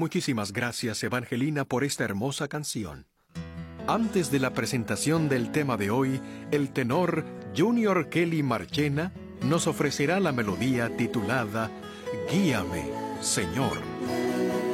Muchísimas gracias, Evangelina, por esta hermosa canción. Antes de la presentación del tema de hoy, el tenor Junior Kelly Marchena nos ofrecerá la melodía titulada Guíame, Señor.